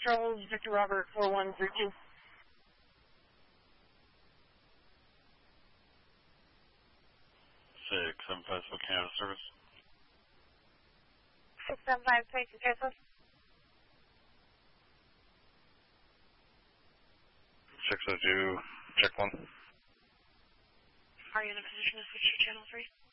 Charles, Victor Robert, 4132. 675 Spokane out of service. 675 Tracy Joseph. 602, check 1. Are you in a position to switch to channel 3?